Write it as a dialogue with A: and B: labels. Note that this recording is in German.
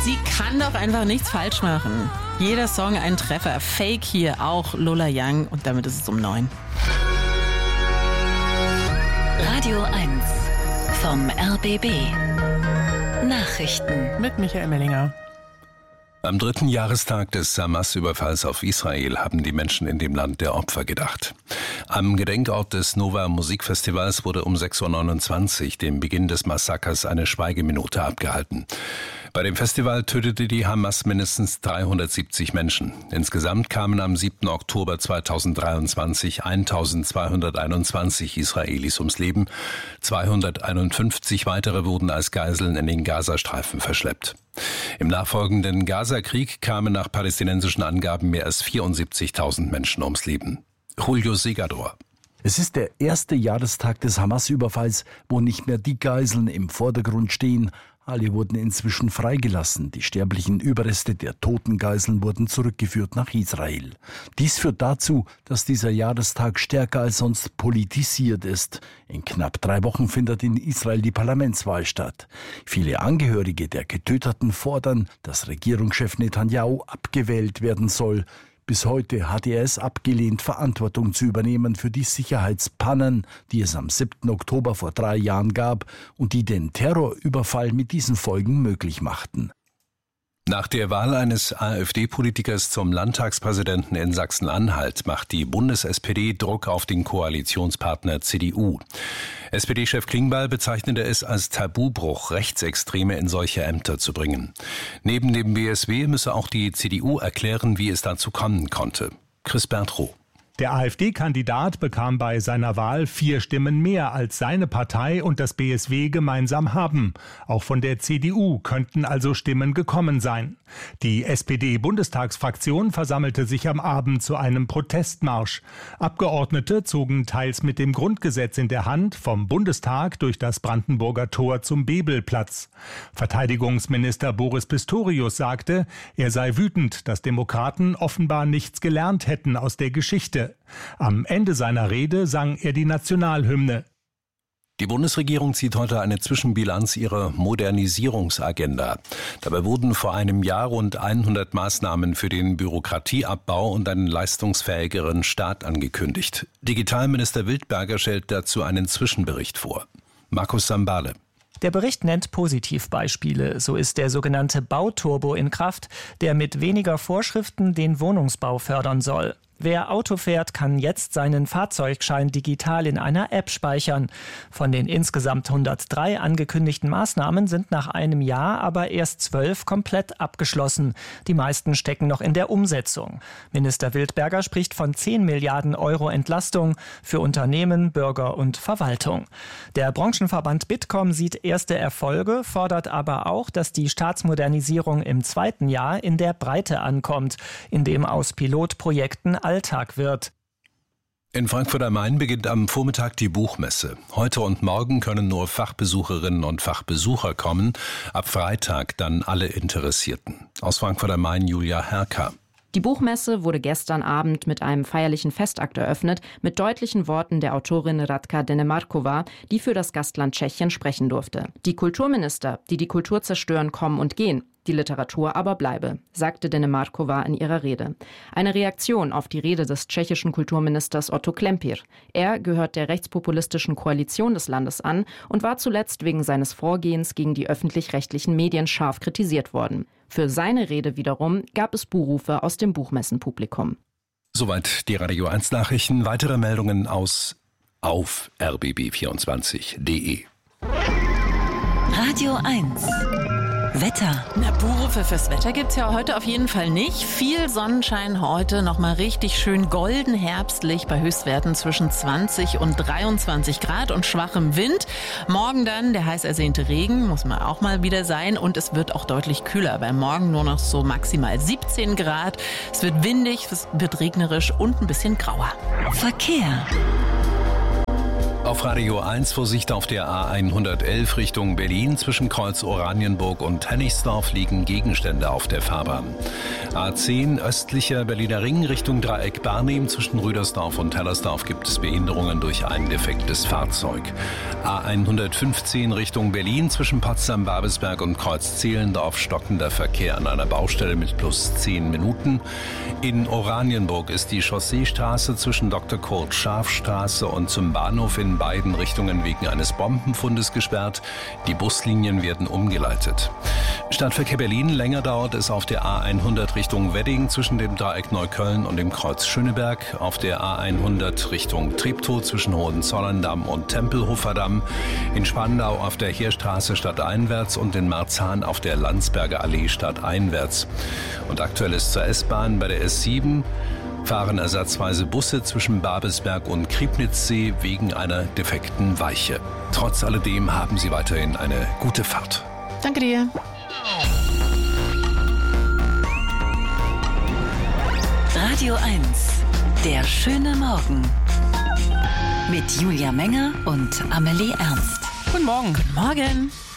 A: Sie kann doch einfach nichts falsch machen. Jeder Song ein Treffer. Fake hier auch Lola Young. Und damit ist es um 9.
B: Radio 1 vom RBB. Nachrichten
C: mit Michael Mellinger.
D: Am 3. Jahrestag des Hamas-Überfalls auf Israel haben die Menschen in dem Land der Opfer gedacht. Am Gedenkort des Nova Musikfestivals wurde um 6.29 Uhr, dem Beginn des Massakers, eine Schweigeminute abgehalten. Bei dem Festival tötete die Hamas mindestens 370 Menschen. Insgesamt kamen am 7. Oktober 2023 1.221 Israelis ums Leben. 251 weitere wurden als Geiseln in den Gazastreifen verschleppt. Im nachfolgenden Gaza-Krieg kamen nach palästinensischen Angaben mehr als 74.000 Menschen ums Leben. Julio Segador.
E: Es ist der erste Jahrestag des Hamas-Überfalls, wo nicht mehr die Geiseln im Vordergrund stehen. Alle wurden inzwischen freigelassen. Die sterblichen Überreste der toten Geiseln wurden zurückgeführt nach Israel. Dies führt dazu, dass dieser Jahrestag stärker als sonst politisiert ist. In knapp 3 Wochen findet in Israel die Parlamentswahl statt. Viele Angehörige der Getöteten fordern, dass Regierungschef Netanyahu abgewählt werden soll. Bis heute hat er es abgelehnt, Verantwortung zu übernehmen für die Sicherheitspannen, die es am 7. Oktober vor 3 Jahren gab und die den Terrorüberfall mit diesen Folgen möglich machten.
D: Nach der Wahl eines AfD-Politikers zum Landtagspräsidenten in Sachsen-Anhalt macht die Bundes-SPD Druck auf den Koalitionspartner CDU. SPD-Chef Klingbeil bezeichnete es als Tabubruch, Rechtsextreme in solche Ämter zu bringen. Neben dem BSW müsse auch die CDU erklären, wie es dazu kommen konnte. Chris Bertrow.
F: Der AfD-Kandidat bekam bei seiner Wahl 4 Stimmen mehr, als seine Partei und das BSW gemeinsam haben. Auch von der CDU könnten also Stimmen gekommen sein. Die SPD-Bundestagsfraktion versammelte sich am Abend zu einem Protestmarsch. Abgeordnete zogen teils mit dem Grundgesetz in der Hand vom Bundestag durch das Brandenburger Tor zum Bebelplatz. Verteidigungsminister Boris Pistorius sagte, er sei wütend, dass Demokraten offenbar nichts gelernt hätten aus der Geschichte. Am Ende seiner Rede sang er die Nationalhymne.
D: Die Bundesregierung zieht heute eine Zwischenbilanz ihrer Modernisierungsagenda. Dabei wurden vor einem Jahr rund 100 Maßnahmen für den Bürokratieabbau und einen leistungsfähigeren Staat angekündigt. Digitalminister Wildberger stellt dazu einen Zwischenbericht vor. Markus Sambale.
C: Der Bericht nennt Positivbeispiele. So ist der sogenannte Bauturbo in Kraft, der mit weniger Vorschriften den Wohnungsbau fördern soll. Wer Auto fährt, kann jetzt seinen Fahrzeugschein digital in einer App speichern. Von den insgesamt 103 angekündigten Maßnahmen sind nach einem Jahr aber erst 12 komplett abgeschlossen. Die meisten stecken noch in der Umsetzung. Minister Wildberger spricht von 10 Milliarden Euro Entlastung für Unternehmen, Bürger und Verwaltung. Der Branchenverband Bitkom sieht erste Erfolge, fordert aber auch, dass die Staatsmodernisierung im 2. Jahr in der Breite ankommt, indem aus Pilotprojekten Alltag wird.
D: In Frankfurt am Main beginnt am Vormittag die Buchmesse. Heute und morgen können nur Fachbesucherinnen und Fachbesucher kommen, ab Freitag dann alle Interessierten. Aus Frankfurt am Main Julia Herker.
G: Die Buchmesse wurde gestern Abend mit einem feierlichen Festakt eröffnet, mit deutlichen Worten der Autorin Radka Denemarkova, die für das Gastland Tschechien sprechen durfte. Die Kulturminister, die die Kultur zerstören, kommen und gehen. Die Literatur aber bleibe, sagte Denemarkova in ihrer Rede. Eine Reaktion auf die Rede des tschechischen Kulturministers Otto Klempir. Er gehört der rechtspopulistischen Koalition des Landes an und war zuletzt wegen seines Vorgehens gegen die öffentlich-rechtlichen Medien scharf kritisiert worden. Für seine Rede wiederum gab es Buhrufe aus dem Buchmessenpublikum.
D: Soweit die Radio 1 Nachrichten. Weitere Meldungen auf rbb24.de.
B: Radio 1 Wetter.
A: Na, Buhrufe fürs Wetter gibt's ja heute auf jeden Fall nicht. Viel Sonnenschein heute, nochmal richtig schön golden herbstlich bei Höchstwerten zwischen 20 und 23 Grad und schwachem Wind. Morgen dann der heiß ersehnte Regen, muss man auch mal wieder sein. Und es wird auch deutlich kühler. Bei morgen nur noch so maximal 17 Grad. Es wird windig, es wird regnerisch und ein bisschen grauer.
B: Verkehr.
D: Auf Radio 1 Vorsicht auf der A111 Richtung Berlin. Zwischen Kreuz Oranienburg und Hennigsdorf liegen Gegenstände auf der Fahrbahn. A10 östlicher Berliner Ring Richtung Dreieck Barnim. Zwischen Rüdersdorf und Hellersdorf gibt es Behinderungen durch ein defektes Fahrzeug. A115 Richtung Berlin. Zwischen Potsdam-Babelsberg und Kreuz Zehlendorf stockender Verkehr an einer Baustelle mit plus 10 Minuten. In Oranienburg ist die Chausseestraße zwischen Dr. Kurt Scharf-Straße und zum Bahnhof in beiden Richtungen wegen eines Bombenfundes gesperrt. Die Buslinien werden umgeleitet. Stadtverkehr Berlin, länger dauert es auf der A100 Richtung Wedding zwischen dem Dreieck Neukölln und dem Kreuz Schöneberg, auf der A100 Richtung Treptow zwischen Hohenzollern-Damm und Tempelhofer Damm, in Spandau auf der Heerstraße stadteinwärts und in Marzahn auf der Landsberger Allee stadteinwärts. Und aktuell ist zur S-Bahn bei der S7 fahren ersatzweise Busse zwischen Babelsberg und Kriebnitzsee wegen einer defekten Weiche. Trotz alledem haben Sie weiterhin eine gute Fahrt.
A: Danke dir.
B: Radio 1, der schöne Morgen. Mit Julia Menger und Amelie Ernst.
A: Guten Morgen. Guten Morgen.